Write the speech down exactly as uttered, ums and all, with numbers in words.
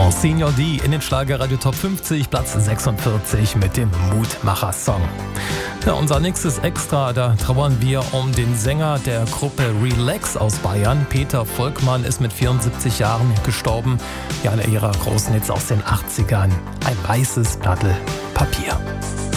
Genau, Senior D in den Schlagerradio Top fünfzig, Platz sechsundvierzig mit dem Mutmacher-Song. Ja, unser nächstes Extra, da trauern wir um den Sänger der Gruppe Relax aus Bayern. Peter Volkmann ist mit vierundsiebzig Jahren gestorben. Ja, einer ihrer großen Hits aus den achtzigern. Ein weißes Blatt Papier.